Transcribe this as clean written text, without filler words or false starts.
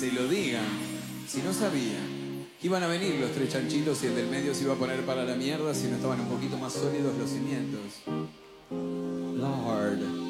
se lo digan. Si no sabían que iban a venir los tres chanchitos y el del medio se iba a poner para la mierda si no estaban un poquito más sólidos los cimientos. Lord.